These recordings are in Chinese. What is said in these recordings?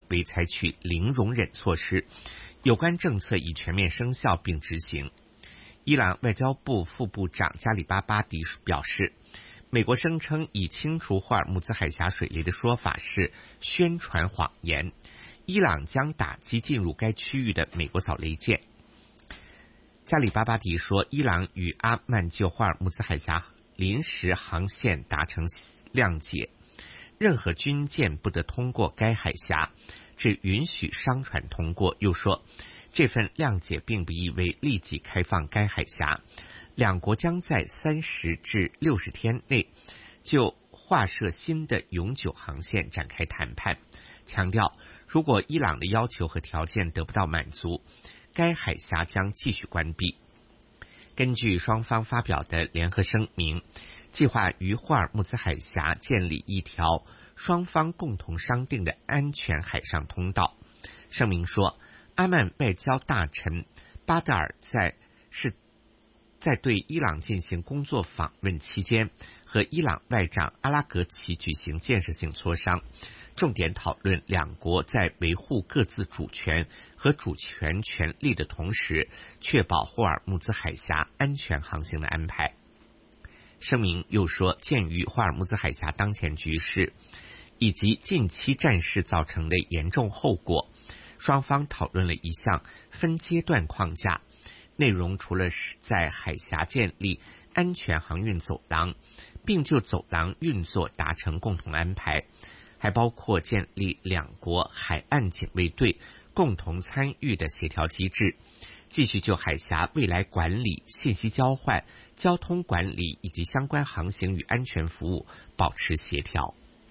为采取零容忍措施，有关政策已全面生效并执行。伊朗外交部副部长加里巴巴迪表示，美国声称已清除霍尔木兹海峡水雷的说法是宣传谎言，伊朗将打击进入该区域的美国扫雷舰。加里巴巴迪说，伊朗与阿曼就霍尔木兹海峡临时航线达成谅解，任何军舰不得通过该海峡，只允许商船通过。又说，这份谅解并不意味立即开放该海峡，两国将在30至60天内就划设新的永久航线展开谈判，强调如果伊朗的要求和条件得不到满足，该海峡将继续关闭。根据双方发表的联合声明，计划于霍尔木兹海峡建立一条双方共同商定的安全海上通道。声明说，阿曼外交大臣巴德尔在对伊朗进行工作访问期间，和伊朗外长阿拉格齐举行建设性磋商，重点讨论两国在维护各自主权和主权权利的同时，确保霍尔木兹海峡安全航行的安排。声明又说，鉴于霍尔木兹海峡当前局势以及近期战事造成的严重后果，双方讨论了一项分阶段框架，内容除了在海峡建立安全航运走廊，并就走廊运作达成共同安排，还包括建立两国海岸警卫队共同参与的协调机制，继续就海峡未来管理、信息交换、交通管理以及相关航行与安全服务保持协调。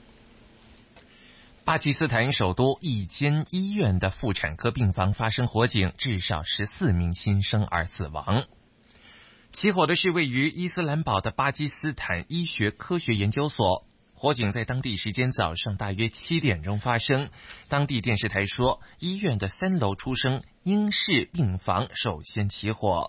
巴基斯坦首都一间医院的妇产科病房发生火警，至少14名新生儿死亡。起火的是位于伊斯兰堡的巴基斯坦医学科学研究所。火警在当地时间早上大约7点钟发生。当地电视台说，医院的3楼出生婴室病房首先起火。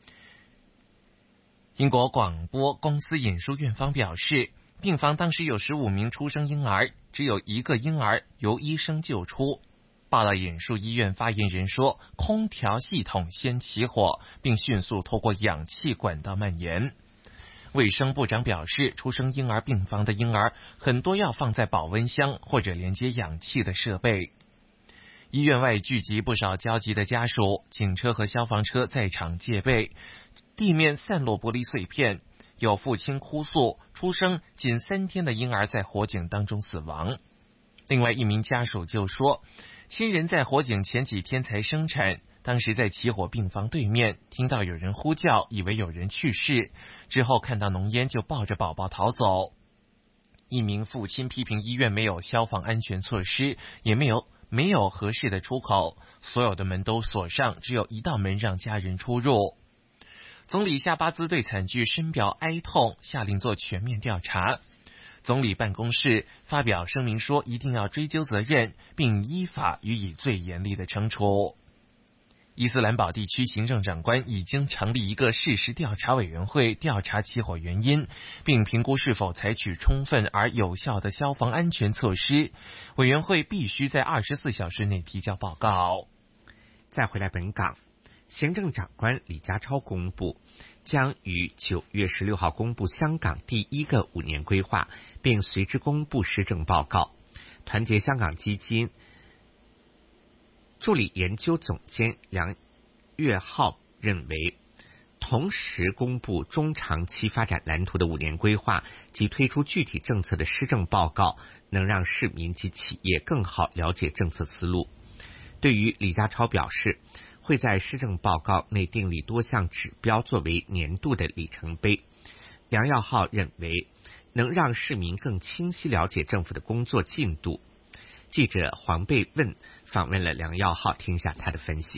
英国广播公司引述院方表示，病房当时有15名出生婴儿，只有1个婴儿由医生救出。报道引述医院发言人说，空调系统先起火，并迅速透过氧气管道蔓延。卫生部长表示，出生婴儿病房的婴儿很多要放在保温箱或者连接氧气的设备。医院外聚集不少焦急的家属，警车和消防车在场戒备，地面散落玻璃碎片。有父亲哭诉，出生仅3天的婴儿在火警当中死亡。另外一名家属就说，亲人在火警前几天才生产，当时在起火病房对面听到有人呼叫，以为有人去世，之后看到浓烟就抱着宝宝逃走。一名父亲批评医院没有消防安全措施，也没有合适的出口，所有的门都锁上，只有一道门让家人出入。总理夏巴兹对惨剧深表哀痛，下令做全面调查。总理办公室发表声明说，一定要追究责任，并依法予以最严厉的惩处。伊斯兰堡地区行政长官已经成立一个事实调查委员会，调查起火原因，并评估是否采取充分而有效的消防安全措施。委员会必须在24小时内提交报告。 再回来本港，行政长官李家超公布，将于9月16号公布香港第1个5年规划，并随之公布施政报告。团结香港基金助理研究总监梁月浩认为，同时公布中长期发展蓝图的5年规划及推出具体政策的施政报告，能让市民及企业更好了解政策思路。对于李家超表示，会在施政报告内订立多项指标作为年度的里程碑。梁耀浩认为，能让市民更清晰了解政府的工作进度。记者黄贝问访问了梁耀浩，听下他的分析。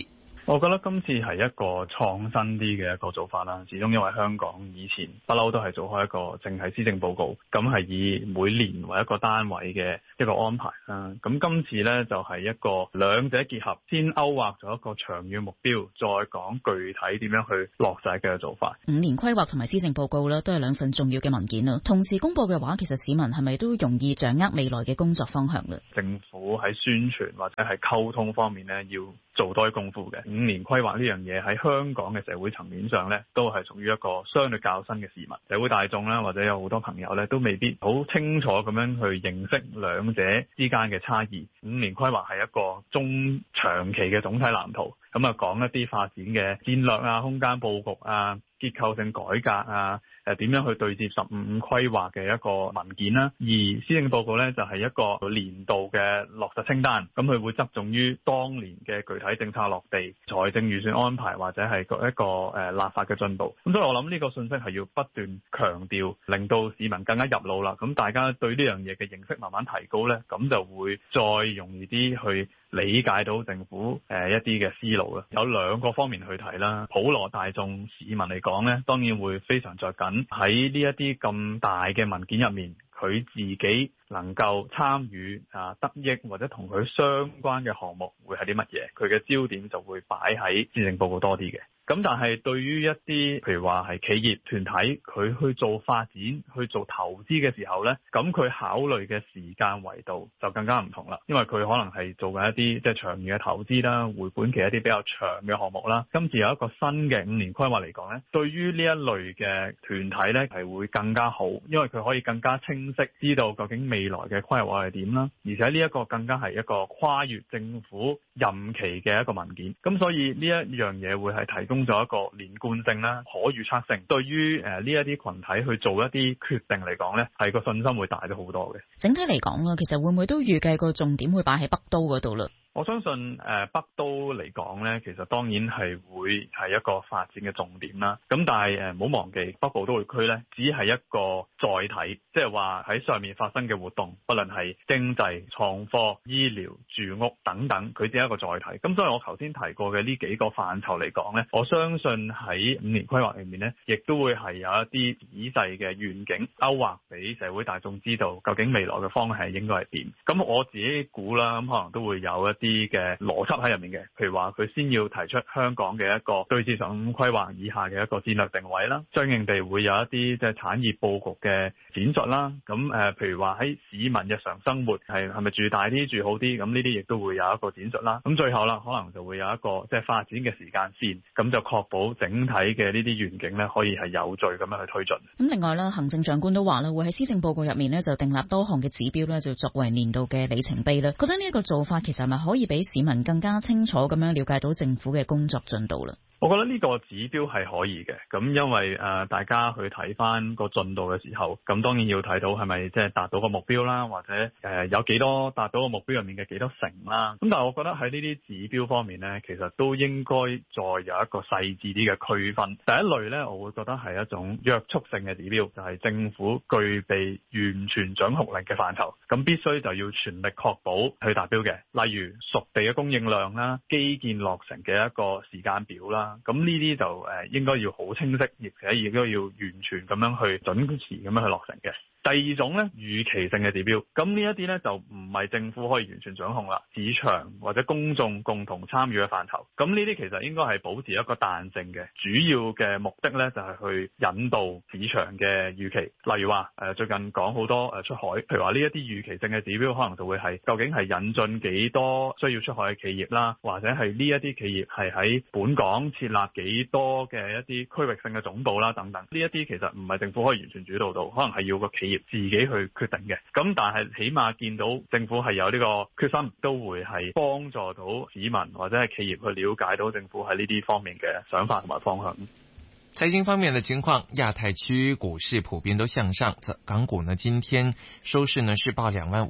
我覺得今次係一個創新啲嘅一個做法啦，始終因為香港以前不嬲都係做開一個淨係施政報告，咁係以每年為一個單位嘅一個安排啦。咁今次呢，就係一個兩者結合，先勾畫咗一個長遠目標，再講具體點樣去落實嘅做法。 5年規劃同埋施政報告呢，都係兩份重要嘅文件啦。同時公佈嘅話，其實市民係咪都容易掌握未來嘅工作方向呢？ 政府喺宣傳或者係溝通方面呢，要做多啲功夫嘅。5年規劃呢樣嘢喺香港嘅社會層面上呢，都係屬於一個相對較新嘅市民，社會大眾啦，或者有好多朋友呢，都未必好清楚咁樣去認識兩者之間嘅差異。5年規劃係一個中長期嘅總體藍圖，咁啊講一啲發展嘅戰略啊、空間佈局啊、結構性改革啊，點樣去對接15規劃嘅一個文件啦。而施政報告呢，就係一個年度嘅落實清單，咁佢會側重於當年嘅具體政策落地、財政預算安排或者係一個立法嘅進度。咁所以我諗呢個信息係要不斷強調，令到市民更加入腦啦。咁大家對呢樣嘢嘅認識慢慢提高呢，咁就會再容易啲去理解到政府一啲嘅思路啦。有兩個方面去睇啦。普羅大眾市民嚟講呢，當然會非常着緊喺呢一啲咁大嘅文件入面，佢自己能夠參與得益或者同佢相關嘅項目會係啲乜嘢，佢嘅焦點就會擺喺施政報告多啲嘅。咁但係對於一啲譬如話係企業團體，佢去做發展、去做投資嘅時候呢，咁佢考慮嘅時間維度就更加唔同啦。因為佢可能係做緊一啲即係長遠嘅投資啦，回本期一啲比較長嘅項目啦。今次有一個新嘅5年規劃嚟講呢，對於呢一類嘅團體呢係會更加好，因為佢可以更加清晰知道究竟未來嘅規劃係點啦。而且呢一個更加係一個跨越政府任期嘅一個文件，咁所以呢一樣嘢會係提供咗一個連貫性啦、可預測性，對於呢一啲群體去做一啲決定嚟講呢，係個信心會大咗好多嘅。 整體嚟講啊，其實會唔會都預計個重點會擺喺北都嗰度啦？ 我相信北都嚟講呢，其實當然係會係一個發展嘅重點啦。咁但係唔好忘記北部都會區呢，只係一個載體，即係話喺上面發生嘅活動，不論係經濟、創科、醫療、住屋等等，佢只係一個載體。咁所以我頭先提過嘅呢幾個範疇嚟講呢，我相信喺5年規劃裏面呢，亦都會係有一啲仔細嘅願景勾畫俾社會大眾知道，究竟未來嘅方向應該係點。咁我自己估啦，咁可能都會有一啲嘅邏輯喺入面嘅，譬如話佢先要提出香港嘅一個對接15規劃以下嘅一個戰略定位啦，相應地會有一啲即係產業佈局嘅展述啦。咁譬如話喺市民日常生活係咪住大啲住好啲，咁呢啲亦都會有一個展述啦。咁最後啦，可能就會有一個即係發展嘅時間線，咁就確保整體嘅呢啲願景呢可以係有序咁樣去推進。 咁另外啦，行政長官都話啦，會喺施政報告入面呢就訂立多項嘅指標呢，就作為年度嘅里程碑啦。覺得呢一個做法其實係咪可以俾市民更加清楚咁樣了解到政府嘅工作進度啦？ 我覺得呢個指標係可以嘅，咁因為大家去睇翻個進度嘅時候，咁當然要睇到係咪即係達到個目標啦，或者有幾多達到個目標入面嘅幾多成啦。咁但係我覺得喺呢啲指標方面呢，其實都應該再有一個細緻啲嘅區分。第一類呢，我會覺得係一種約束性嘅指標，就係政府具備完全掌控力嘅範疇，咁必須就要全力確保去達標嘅。例如熟地嘅供應量啦、基建落成嘅一個時間表啦。咁呢啲就應該要好清晰，而且亦都要完全咁樣去準時咁樣去落成嘅。第二種呢，預期性嘅指標，咁呢一啲呢，就唔係政府可以完全掌控啦，市場或者公眾共同參與嘅範疇。咁呢啲其實應該係保持一個彈性嘅，主要嘅目的呢，就係去引導市場嘅預期。例如話最近講好多出海，譬如話呢一啲預期性嘅指標，可能就會係究竟係引進幾多需要出海嘅企業啦，或者係呢一啲企業係喺本港設立幾多嘅一啲區域性嘅總部啦等等。呢一啲其實唔係政府可以完全主導到，可能係要個企業自己去決定嘅，咁但係起碼見到政府係有呢個決心，都會係幫助到市民或者係企業去了解到政府喺呢啲方面嘅想法同埋方向。 財經方面的情況，亞太區股市普遍都向上，港股呢今天收市呢是報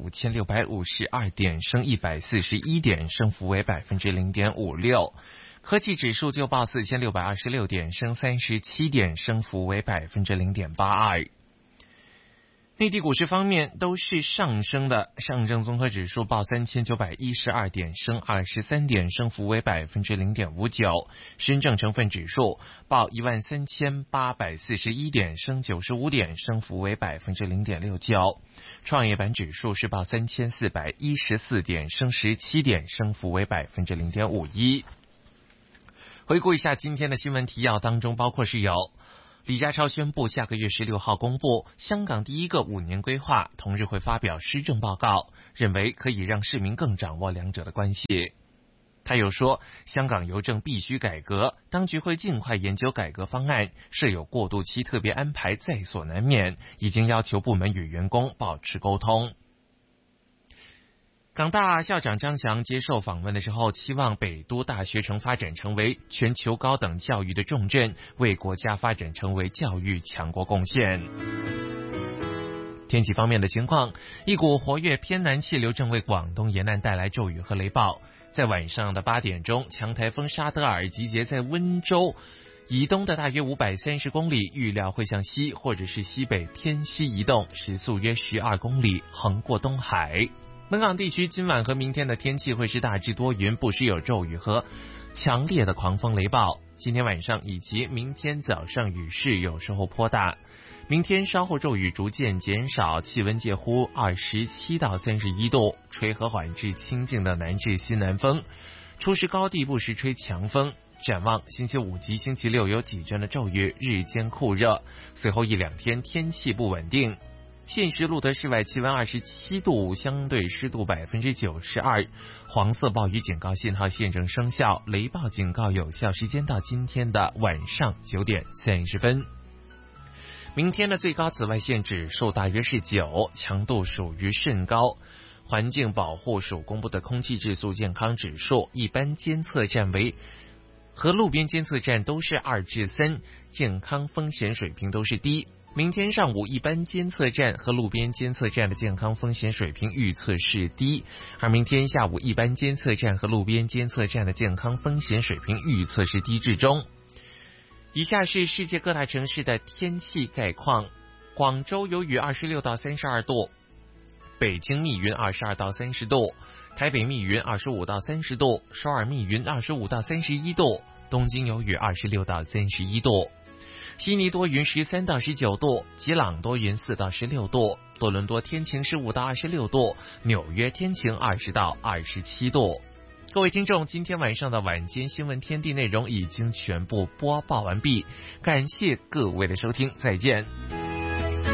25,652點，升141點，升幅為 0.56%。科技指數就報4,626點，升37點，升幅為 0.82%。 内地股市方面都是上升的，上证综合指数报3912点，升23点，升幅为 0.59%； 深证成分指数报13841点，升95点，升幅为 0.69%； 创业板指数是报3414点，升17点，升幅为 0.51%。 回顾一下今天的新闻提要当中，包括是有李家超宣布下个月16号公布香港第一个5年规划，同日会发表施政报告，认为可以让市民更掌握两者的关系。他又说，香港邮政必须改革，当局会尽快研究改革方案，设有过渡期特别安排在所难免，已经要求部门与员工保持沟通。港大校长张翔接受访问的时候，期望北都大学城发展成为全球高等教育的重镇，为国家发展成为教育强国贡献。天气方面的情况，一股活跃偏南气流正为广东沿岸带来骤雨和雷暴。在晚上的8点钟，强台风沙德尔集结在温州以东的大约530公里，预料会向西或者是西北偏西移动，时速约12公里，横过东海。本港地区今晚和明天的天气会是大致多云，不时有骤雨和强烈的狂风雷暴。今天晚上以及明天早上雨势有时候颇大，明天稍后骤雨逐渐减少，气温介乎27到31度，吹和缓至清劲的南至西南风，初时高地不时吹强风。展望星期5及星期6有几阵的骤雨，日间酷热，随后1-2天天气不稳定。现时录得室外气温27度，相对湿度92%，黄色暴雨警告信号现正生效，雷暴警告有效时间到今天的晚上9点30分。明天的最高紫外线指数大约是9，强度属于甚高。环境保护署公布的空气质素健康指数，一般监测站和路边监测站都是2至3，健康风险水平都是低。明天上午一般监测站和路边监测站的健康风险水平预测是低，而明天下午一般监测站和路边监测站的健康风险水平预测是低至中。以下是世界各大城市的天气概况：广州有雨26到32度，北京密云22到30度，台北密云25到30度，首尔密云25到31度，东京有雨26到31度。悉尼多云13到19度，吉朗多云4到16度，多伦多天晴15到26度，纽约天晴20到27度。各位听众，今天晚上的晚间新闻天地内容已经全部播报完毕，感谢各位的收听，再见。